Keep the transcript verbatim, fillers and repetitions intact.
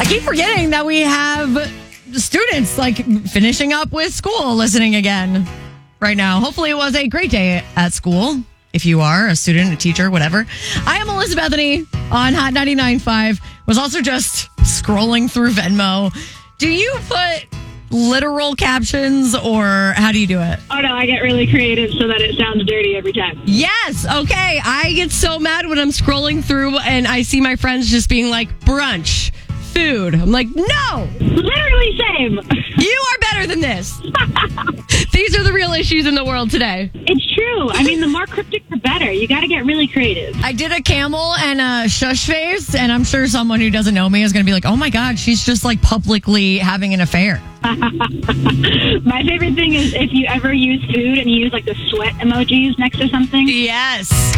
I keep forgetting that we have students like finishing up with school listening again right now. Hopefully it was a great day at school. If you are a student, a teacher, whatever. I am Melissa Bethany on Hot ninety-nine point five. Was also just scrolling through Venmo. Do you put literal captions or how do you do it? Oh, no, I get really creative so that it sounds dirty every time. Yes. Okay. I get so mad when I'm scrolling through and I see my friends just being like, brunch, food. I'm like, no. Literally same. You are better than this. These are the real issues in the world today. It's true. I mean, the more cryptic, the better. You got to get really creative. I did a camel and a shush face, and I'm sure someone who doesn't know me is going to be like, oh my God, she's just like publicly having an affair. My favorite thing is if you ever use food and you use like the sweat emojis next to something. Yes.